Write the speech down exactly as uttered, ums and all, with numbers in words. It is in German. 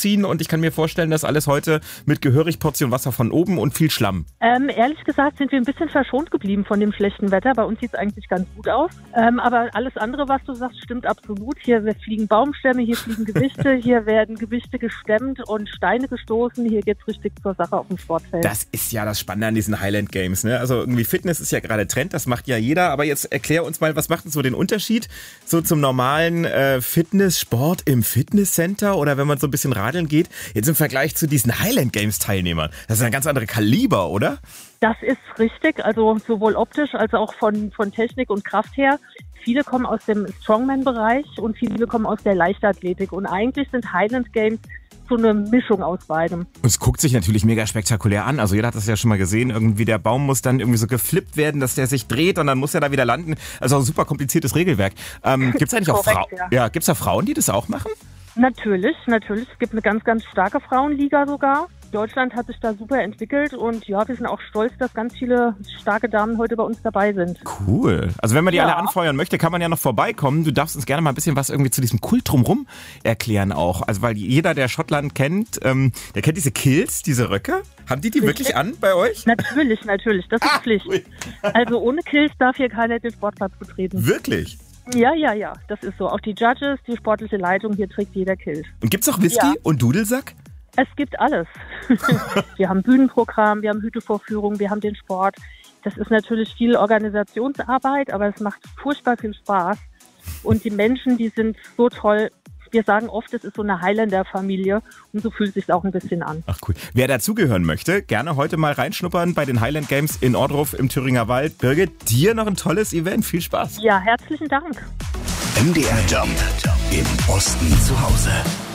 ausziehen und ich kann mir vorstellen, dass alles heute mit gehörig Portion Wasser von oben und viel Schlamm. Ähm, ehrlich gesagt sind wir ein bisschen verschont geblieben von dem schlechten Wetter. Bei uns sieht es eigentlich ganz gut aus. Ähm, aber alles andere, was du sagst, stimmt absolut. Hier fliegen Baumstämme, hier fliegen Gewichte, hier werden Gewichte gestemmt und Steine gestoßen. Hier geht's richtig zur Sache auf dem Sportfeld. Das ist ja das Spannende an diesen Highland Games, ne? Also irgendwie Fitness ist ja gerade Trend, das macht ja jeder. Aber jetzt erklär uns mal, was macht denn so den Unterschied so zum normalen äh, Fitnesssport im Fitnesscenter oder wenn man so ein bisschen radeln geht, jetzt im Vergleich zu diesen Highland Games Teilnehmern? Das ist ein ganz andere Kaliber, oder? Das ist richtig, also sowohl optisch als auch von, von Technik und Kraft her. Viele kommen aus dem Strongman-Bereich und viele kommen aus der Leichtathletik. Und eigentlich sind Highland Games so eine Mischung aus beidem. Und es guckt sich natürlich mega spektakulär an. Also jeder hat das ja schon mal gesehen. Irgendwie der Baum muss dann irgendwie so geflippt werden, dass der sich dreht und dann muss er da wieder landen. Also ein super kompliziertes Regelwerk. Ähm, gibt es eigentlich auch Frauen? Ja, ja gibt es da Frauen, die das auch machen? Natürlich, natürlich. Es gibt eine ganz, ganz starke Frauenliga sogar. Deutschland hat sich da super entwickelt und ja, wir sind auch stolz, dass ganz viele starke Damen heute bei uns dabei sind. Cool. Also wenn man die ja. alle anfeuern möchte, kann man ja noch vorbeikommen. Du darfst uns gerne mal ein bisschen was irgendwie zu diesem Kult drumrum erklären auch. Also weil jeder, der Schottland kennt, ähm, der kennt diese Kilts, diese Röcke. Haben die die Richtig? wirklich an bei euch? Natürlich, natürlich. Das ist ah, Pflicht. Ui. Also ohne Kilts darf hier keiner den Sportplatz betreten. Wirklich? Ja, ja, ja. Das ist so. Auch die Judges, die sportliche Leitung, hier trägt jeder Kilt. Und gibt's auch Whisky ja. und Dudelsack? Es gibt alles. Wir haben Bühnenprogramm, wir haben Hütevorführungen, wir haben den Sport. Das ist natürlich viel Organisationsarbeit, aber es macht furchtbar viel Spaß. Und die Menschen, die sind so toll. Wir sagen oft, es ist so eine Highlander-Familie und so fühlt es sich auch ein bisschen an. Ach cool. Wer dazugehören möchte, gerne heute mal reinschnuppern bei den Highland Games in Ohrdruf im Thüringer Wald. Birgit, dir noch ein tolles Event. Viel Spaß. Ja, herzlichen Dank. M D R Jump im Osten zu Hause.